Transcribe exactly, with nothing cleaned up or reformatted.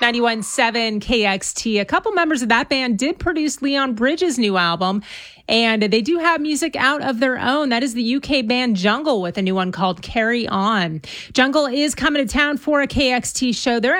ninety-one point seven K X T. A couple members of that band did produce Leon Bridges' new album, and they do have music out of their own. That is the U K band Jungle with a new one called Carry On. Jungle is coming to town for a K X T show. They're